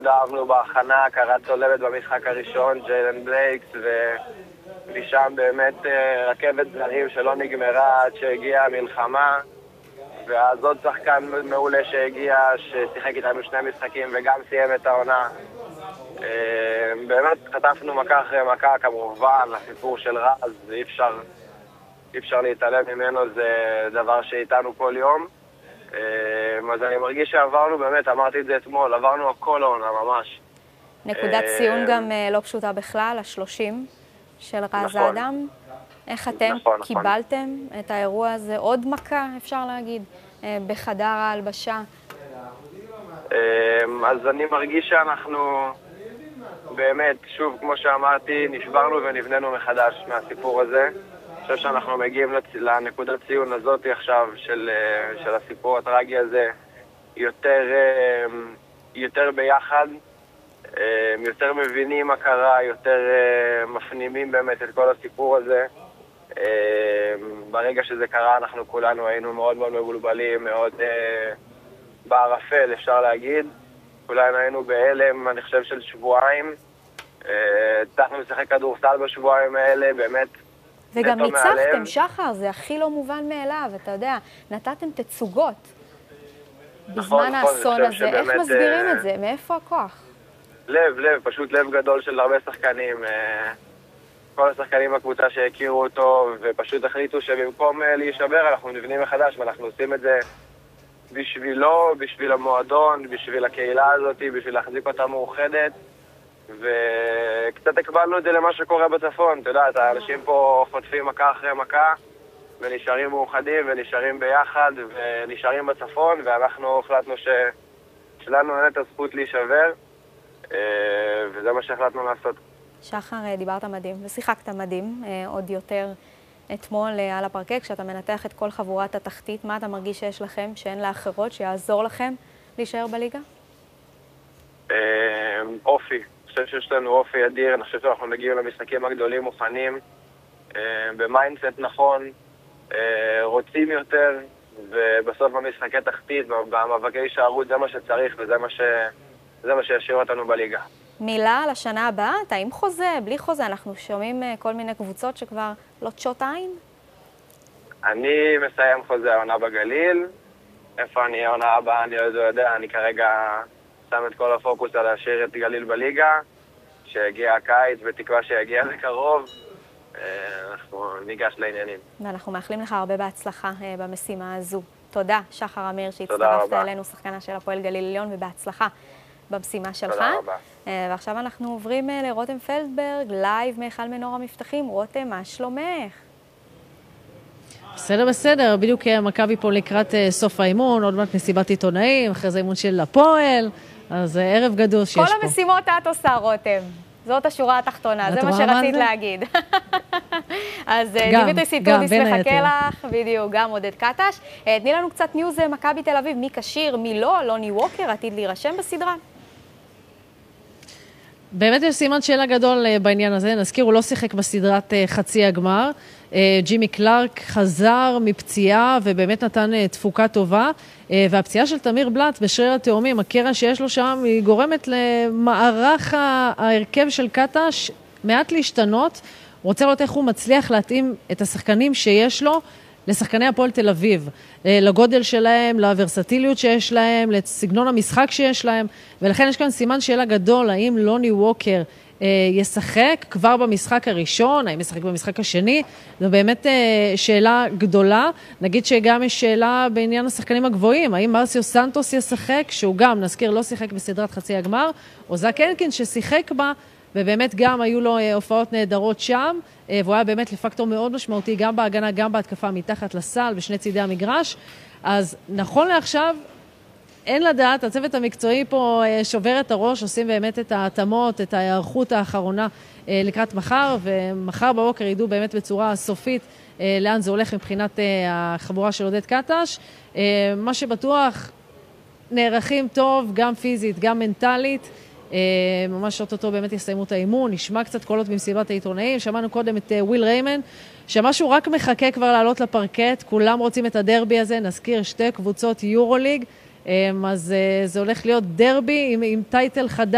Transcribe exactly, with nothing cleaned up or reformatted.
דאבנו בהכנה, קרה צולבת במשחק הראשון, ג'יילן בלייקס, ומשם באמת רכבת זרים שלא נגמרה עד שהגיעה המלחמה, ואז עוד שחקן מעולה שהגיע, ששיחק איתנו שני משחקים וגם סיים את העונה. באמת חטפנו מכה אחרי מכה, כמובן, הסיפור של רז, אי אפשר, אי אפשר להתעלם ממנו, זה דבר שאיתנו כל יום. אז אני מרגיש שעברנו, באמת, אמרתי את זה אתמול, עברנו הכל העונה ממש. נקודת ציון גם לא פשוטה בכלל, השלושים של רז אדם. איך אתם קיבלתם את האירוע הזה? עוד מכה, אפשר להגיד, בחדר ההלבשה. אז אני מרגיש שאנחנו באמת, שוב, כמו שאמרתי, נשברנו ונבננו מחדש מהסיפור הזה. אני חושב שאנחנו מגיעים לנקודת ציון הזאת עכשיו של, של הסיפור הטרגי הזה יותר, יותר ביחד, יותר מבינים מה קרה, יותר מפנימים באמת את כל הסיפור הזה. ברגע שזה קרה אנחנו כולנו היינו מאוד מאוד מבולבלים, מאוד בערפל אפשר להגיד. כולנו היינו בהלם, אני חושב, של שבועיים. הצלחנו לשחק כדורסל בשבועיים האלה, באמת. וגם ניצחתם, שחר, זה הכי לא מובן מאליו, אתה יודע, נתתם תצוגות בזמן האסון הזה. איך מסבירים את זה? מאיפה הכוח? לב, לב, פשוט לב גדול של הרבה שחקנים. כל השחקנים בקבוצה שהכירו אותו, ופשוט החליטו שבמקום להישבר אנחנו נבנים מחדש, ואנחנו עושים את זה בשבילו, בשביל המועדון, בשביל הקהילה הזאת, בשביל להחזיק אותה מאוחדת. וקצת הקבלנו את זה למה שקורה בצפון. אתה יודע, האנשים פה חוטפים מכה אחרי מכה, ונשארים מאוחדים, ונשארים ביחד, ונשארים בצפון, ואנחנו החלטנו שלנו אין את הזכות להישבר, וזה מה שהחלטנו לעשות. שחר, דיברת מדהים, ושיחקת מדהים עוד יותר אתמול על הפרקט, כשאתה מנתח את כל חבורת התחתית. מה אתה מרגיש שיש לכם, שאין לאחרות, שיעזור לכם להישאר בליגה? אופי. אני חושב שיש לנו אופי אדיר, אני חושב שאנחנו מגיעים למשחקים הגדולים מוכנים, במיינדסט נכון, רוצים יותר, ובסוף במשחקי תחתית, במאבקי הישארות, זה מה שצריך, וזה מה ש... זה מה שישאיר אותנו בליגה. מילה על השנה הבאה? אתה עם חוזה, בלי חוזה? אנחנו שומעים כל מיני קבוצות שכבר לוטשות עין? אני מסיים חוזה העונה בגליל. איפה אני העונה הבאה אני עוד לא יודע, אני כרגע שם את כל הפוקוס על להשאיר את גליל בליגה, שהגיע הקיץ בתקווה שיגיע לקרוב. אנחנו ניגש לעניינים. ואנחנו מאחלים לך הרבה בהצלחה במשימה הזו. תודה, שחר אמיר, שהצטרפת אלינו, שחקנה של הפועל גליל עליון, ובהצלחה במשימה שלך. תודה רבה. ועכשיו אנחנו עוברים לרותם פלדברג, לייב מאחל מנור המבטחים. רותם, מה שלומך? בסדר, בסדר. בדיוק מכבי פה לקראת סוף האימון, עוד מעט מסיבת עיתונאים, אחרי זה אימון של הפועל, אז ערב גדול שיש פה. כל המשימות את עושה, רותם. זאת השורה התחתונה, זה מה שרצית להגיד. אז דימיטרי סיטודיס מחכה לך, בדיוק, גם עודד קטש. תני לנו קצת ניוז מכבי תל אביב, מי כשיר, מי לא, לוני ווקר, עתיד להירשם בסדרה? באמת יש סימן שאלה גדול בעניין הזה, נזכיר, הוא לא שיחק בסדרת חצי הגמר. ג'ימי קלארק חזר מפציעה ובאמת נתן תפוקה טובה, והפציעה של תמיר בלאט בשריר התאומים, הקרע שיש לו שם, היא גורמת למערך ההרכב של קטש מעט להשתנות. הוא רוצה לראות איך הוא מצליח להתאים את השחקנים שיש לו לשחקני הפועל תל אביב, לגודל שלהם, לוורסטיליות שיש להם, לסגנון המשחק שיש להם, ולכן יש כאן סימן שאלה גדול, האם לוני ווקר ישחק כבר במשחק הראשון, האם ישחק במשחק השני, זו באמת שאלה גדולה. נגיד שגם יש שאלה בעניין השחקנים הגבוהים, האם מרסיו סנטוס ישחק, שהוא גם, נזכיר, לא שיחק בסדרת חצי הגמר, או זק הנקין ששיחק בה, ובאמת גם היו לו הופעות נהדרות שם, והוא היה באמת לפקטור מאוד משמעותי, גם בהגנה, גם בהתקפה מתחת לסל, בשני צידי המגרש. אז נכון לעכשיו, אין לדעת, הצוות המקצועי פה שובר את הראש, עושים באמת את ההתאמות, את ההיערכות האחרונה לקראת מחר, ומחר בבוקר ידעו באמת בצורה סופית לאן זה הולך מבחינת החבורה של עודד קטש. מה שבטוח, נערכים טוב, גם פיזית, גם מנטלית, ממש אותו באמת יסיימו את האימון, נשמע קצת קולות במסיבת העיתונאים, שמענו קודם את וויל ריימן, שמשהו רק מחכה כבר לעלות לפרקט, כולם רוצים את הדרבי הזה, נזכיר שתי קבוצות יורוליג, אז זה הולך להיות דרבי עם, עם טייטל חדש.